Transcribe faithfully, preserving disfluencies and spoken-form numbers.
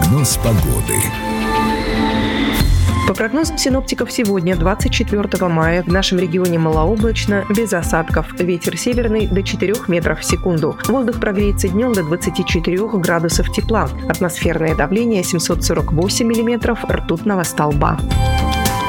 Прогноз погоды. По прогнозам синоптиков, сегодня, двадцать четвёртого мая, в нашем регионе малооблачно, без осадков. Ветер северный до четырёх метров в секунду. Воздух прогреется днем до двадцати четырёх градусов тепла. Атмосферное давление семьсот сорок восемь миллиметров ртутного столба.